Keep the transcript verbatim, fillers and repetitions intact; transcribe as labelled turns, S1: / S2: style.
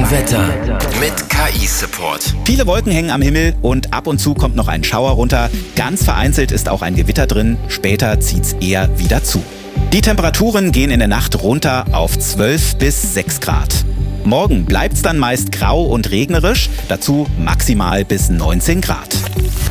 S1: Wetter mit K I-Support.
S2: Viele Wolken hängen am Himmel und ab und zu kommt noch ein Schauer runter. Ganz vereinzelt ist auch ein Gewitter drin, später zieht's eher wieder zu. Die Temperaturen gehen in der Nacht runter auf zwölf bis sechs Grad. Morgen bleibt's dann meist grau und regnerisch, dazu maximal bis neunzehn Grad.